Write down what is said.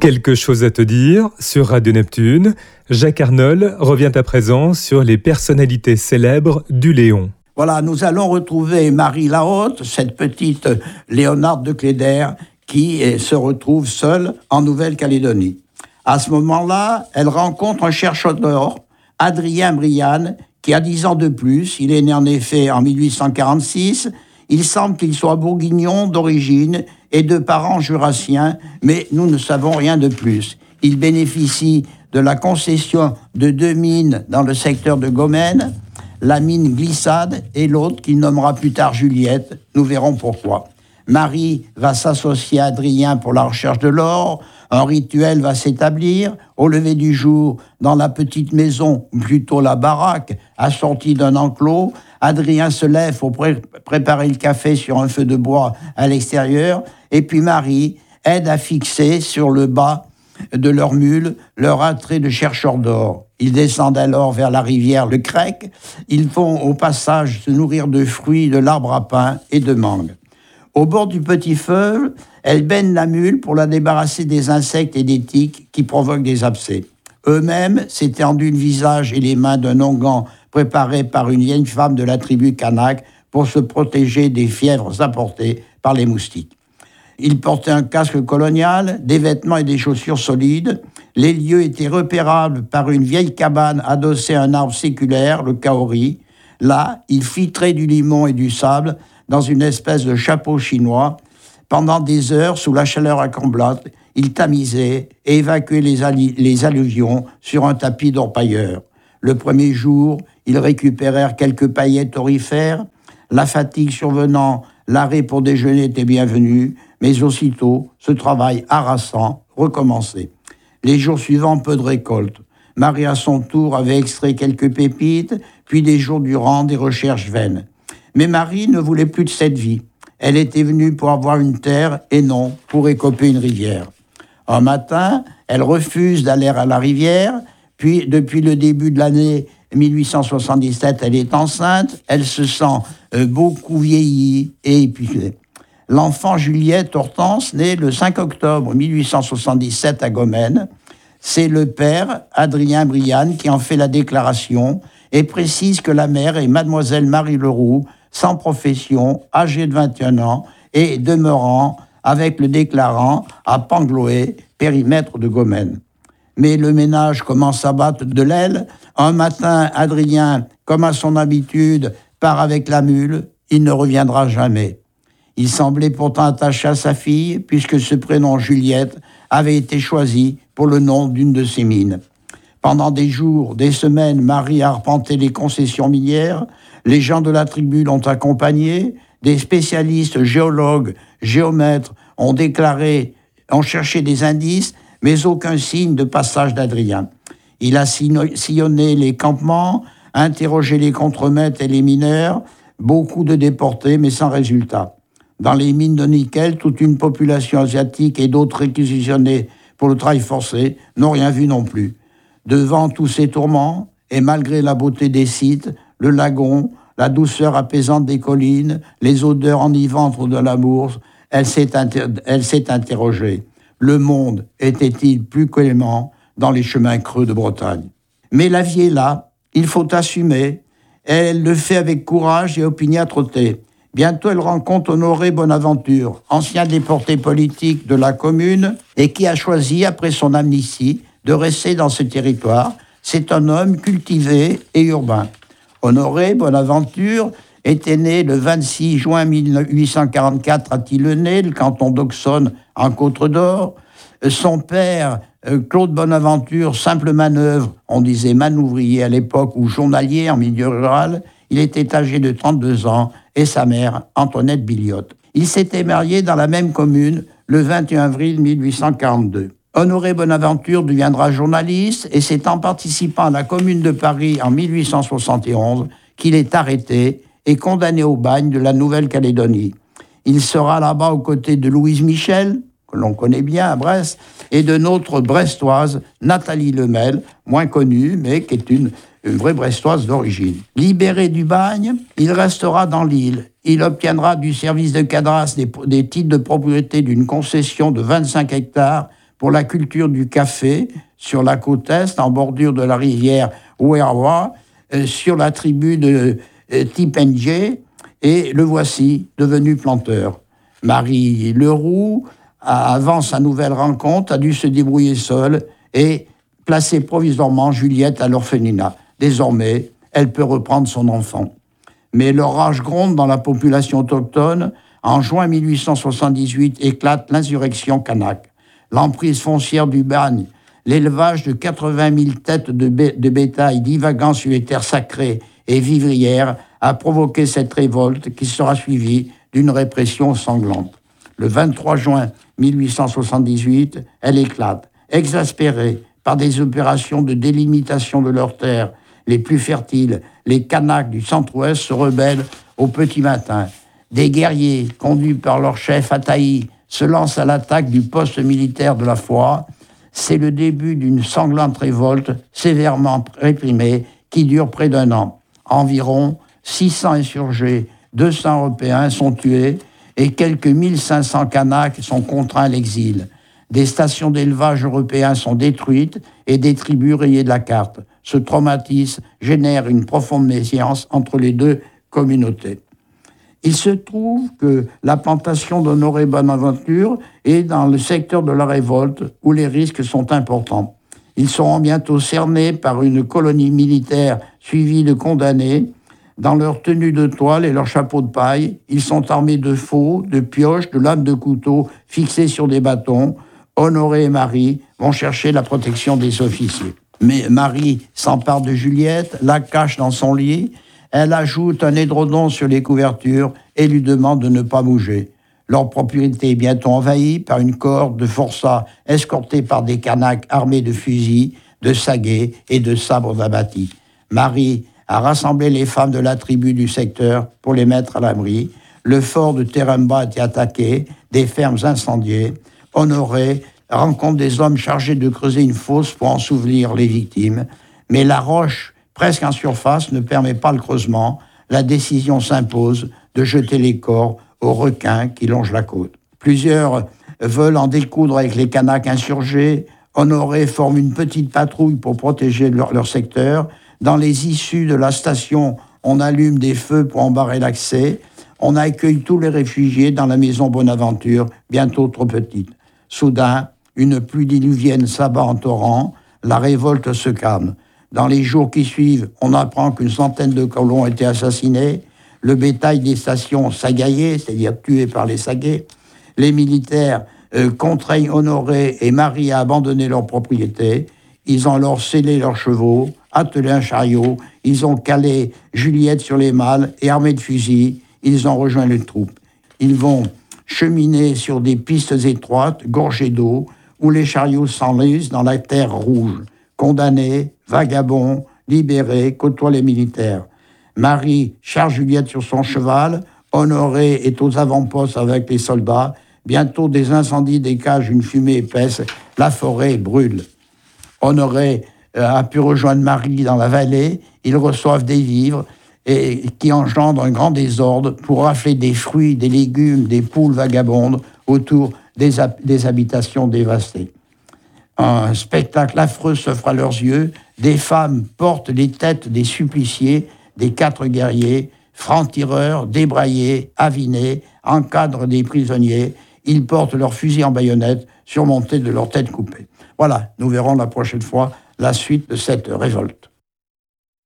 Quelque chose à te dire sur Radio Neptune. Jacques Arnold revient à présent sur les personnalités célèbres du Léon. Voilà, nous allons retrouver Marie Lahaute, cette petite Léonarde de Cléder, qui se retrouve seule en Nouvelle-Calédonie. À ce moment-là, elle rencontre un chercheur d'or, Adrien Briand, qui a 10 ans de plus. Il est né en effet en 1846. Il semble qu'il soit bourguignon d'origine et de parents jurassiens, mais nous ne savons rien de plus. Il bénéficie de la concession de 2 mines dans le secteur de Gomène, la mine Glissade et l'autre qu'il nommera plus tard Juliette. Nous verrons pourquoi. Marie va s'associer à Adrien pour la recherche de l'or. Un rituel va s'établir. Au lever du jour, dans la petite maison, ou plutôt la baraque, assortie d'un enclos, Adrien se lève pour préparer le café sur un feu de bois à l'extérieur. Et puis Marie aide à fixer sur le bas de leur mule leur attrait de chercheurs d'or. Ils descendent alors vers la rivière Le Crec. Ils vont au passage se nourrir de fruits de l'arbre à pain et de mangue. Au bord du petit feu, elle baigne la mule pour la débarrasser des insectes et des tiques qui provoquent des abcès. Eux-mêmes s'étendent le visage et les mains d'un onguent préparé par une vieille femme de la tribu Kanak pour se protéger des fièvres apportées par les moustiques. Ils portaient un casque colonial, des vêtements et des chaussures solides. Les lieux étaient repérables par une vieille cabane adossée à un arbre séculaire, le kaori. Là, ils filtraient du limon et du sable dans une espèce de chapeau chinois. Pendant des heures, sous la chaleur accablante, ils tamisaient et évacuaient les alluvions sur un tapis d'orpailleur. Le premier jour, ils récupérèrent quelques paillettes aurifères. La fatigue survenant, l'arrêt pour déjeuner était bienvenu, mais aussitôt, ce travail harassant recommençait. Les jours suivants, peu de récolte. Marie, à son tour, avait extrait quelques pépites, puis des jours durant, des recherches vaines. Mais Marie ne voulait plus de cette vie. Elle était venue pour avoir une terre et non pour écoper une rivière. Un matin, elle refuse d'aller à la rivière, puis depuis le début de l'année 1877, elle est enceinte, elle se sent beaucoup vieillie et épuisée. L'enfant Juliette Hortense, née le 5 octobre 1877 à Gomène, c'est le père, Adrien Briand, qui en fait la déclaration et précise que la mère est mademoiselle Marie Leroux, sans profession, âgée de 21 ans et demeurant avec le déclarant à Pangloé, périmètre de Gomène. Mais le ménage commence à battre de l'aile. Un matin, Adrien, comme à son habitude, part avec la mule. Il ne reviendra jamais. Il semblait pourtant attaché à sa fille, puisque ce prénom Juliette avait été choisi pour le nom d'une de ses mines. Pendant des jours, des semaines, Marie a arpenté les concessions minières. Les gens de la tribu l'ont accompagnée. Des spécialistes, géologues, géomètres ont cherché des indices, mais aucun signe de passage d'Adrien. Il a sillonné les campements, interrogé les contremaîtres et les mineurs, beaucoup de déportés, mais sans résultat. Dans les mines de nickel, toute une population asiatique et d'autres réquisitionnés pour le travail forcé n'ont rien vu non plus. Devant tous ces tourments, et malgré la beauté des sites, le lagon, la douceur apaisante des collines, les odeurs enivrantes de la bourse, elle s'est interrogée. Le monde était-il plus clément dans les chemins creux de Bretagne? Mais la vie est là, il faut assumer. Elle le fait avec courage et opiniâtreté. Bientôt, elle rencontre Honoré Bonaventure, ancien déporté politique de la commune et qui a choisi, après son amnistie, de rester dans ce territoire. C'est un homme cultivé et urbain. Honoré Bonaventure était né le 26 juin 1844 à Tillenay, le canton d'Auxonne, en Côte-d'Or. Son père, Claude Bonaventure, simple manœuvre, on disait manouvrier à l'époque, ou journalier en milieu rural, il était âgé de 32 ans, et sa mère, Antoinette Billiotte. Ils s'étaient mariés dans la même commune le 21 avril 1842. Honoré Bonaventure deviendra journaliste, et c'est en participant à la Commune de Paris en 1871 qu'il est arrêté et condamné au bagne de la Nouvelle-Calédonie. Il sera là-bas aux côtés de Louise Michel, que l'on connaît bien à Brest, et de notre brestoise Nathalie Lemel, moins connue, mais qui est une vraie brestoise d'origine. Libéré du bagne, il restera dans l'île. Il obtiendra du service de cadastre des titres de propriété d'une concession de 25 hectares pour la culture du café sur la côte est, en bordure de la rivière Ouérawa, sur la tribu de Tipenje, et le voici devenu planteur. Marie Leroux, avant sa nouvelle rencontre, a dû se débrouiller seule et placer provisoirement Juliette à l'orphelinat. Désormais, elle peut reprendre son enfant. Mais l'orage gronde dans la population autochtone. En juin 1878 éclate l'insurrection kanak. L'emprise foncière du bagne, l'élevage de 80 000 têtes de bétail divagant sur les terres sacrées et vivrières a provoqué cette révolte qui sera suivie d'une répression sanglante. Le 23 juin 1878, elle éclate. Exaspérée par des opérations de délimitation de leurs terres les plus fertiles, les Kanaks du centre-ouest se rebellent au petit matin. Des guerriers, conduits par leur chef Ataï, se lancent à l'attaque du poste militaire de la Foix. C'est le début d'une sanglante révolte sévèrement réprimée qui dure près d'un an. Environ 600 insurgés, 200 Européens sont tués et quelques 1500 Kanaks sont contraints à l'exil. Des stations d'élevage européens sont détruites et des tribus rayées de la carte. Ce traumatisme génère une profonde méfiance entre les deux communautés. Il se trouve que la plantation d'Honoré Bonaventure est dans le secteur de la révolte où les risques sont importants. Ils seront bientôt cernés par une colonie militaire suivie de condamnés. Dans leur tenue de toile et leur chapeau de paille, ils sont armés de faux, de pioches, de lames de couteau fixées sur des bâtons. Honoré et Marie vont chercher la protection des officiers. Mais Marie s'empare de Juliette, la cache dans son lit. Elle ajoute un édredon sur les couvertures et lui demande de ne pas bouger. Leur propriété est bientôt envahie par une cohorte de forçats escortés par des Kanaks armés de fusils, de saguets et de sabres abattis. Marie a rassemblé les femmes de la tribu du secteur pour les mettre à l'abri. Le fort de Teremba a été attaqué, des fermes incendiées. Honoré rencontre des hommes chargés de creuser une fosse pour ensevelir les victimes. Mais la roche, presque en surface, ne permet pas le creusement. La décision s'impose de jeter les corps aux requins qui longent la côte. Plusieurs veulent en découdre avec les Kanaks insurgés. Honoré forme une petite patrouille pour protéger leur secteur. Dans les issues de la station, on allume des feux pour en barrer l'accès. On accueille tous les réfugiés dans la maison Bonaventure, bientôt trop petite. Soudain, une pluie diluvienne s'abat en torrent. La révolte se calme. Dans les jours qui suivent, on apprend qu'une centaine de colons ont été assassinés. Le bétail des stations sagaillé, c'est-à-dire tué par les saguets. Les militaires contraignent Honoré et Marie à abandonner leur propriété. Ils ont alors scellé leurs chevaux, attelé un chariot. Ils ont calé Juliette sur les malles et armés de fusils, ils ont rejoint les troupes. Ils vont cheminer sur des pistes étroites, gorgées d'eau, où les chariots s'enlisent dans la terre rouge. Condamnés, vagabonds, libérés, côtoient les militaires. Marie charge Juliette sur son cheval. Honoré est aux avant-postes avec les soldats. Bientôt, des incendies dégagent une fumée épaisse. La forêt brûle. Honoré a pu rejoindre Marie dans la vallée. Ils reçoivent des vivres et qui engendrent un grand désordre pour rafler des fruits, des légumes, des poules vagabondes autour des habitations dévastées. Un spectacle affreux s'offre à leurs yeux. Des femmes portent les têtes des suppliciés, des 4 guerriers, francs-tireurs, débraillés, avinés, encadrent des prisonniers. Ils portent leurs fusils en baïonnette surmontés de leurs têtes coupées. Voilà, nous verrons la prochaine fois la suite de cette révolte.